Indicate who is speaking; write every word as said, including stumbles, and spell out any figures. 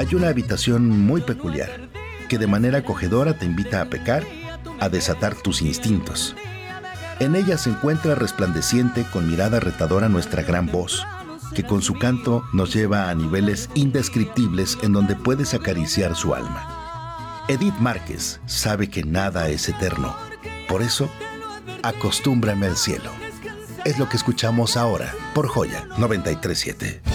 Speaker 1: Hay una habitación muy peculiar que de manera acogedora te invita a pecar, a desatar tus instintos. En ella se encuentra resplandeciente con mirada retadora nuestra gran voz, que con su canto nos lleva a niveles indescriptibles en donde puedes acariciar su alma. Edith Márquez sabe que nada es eterno, por eso, acostúmbrame al cielo. Es lo que escuchamos ahora por Joya noventa y tres punto siete.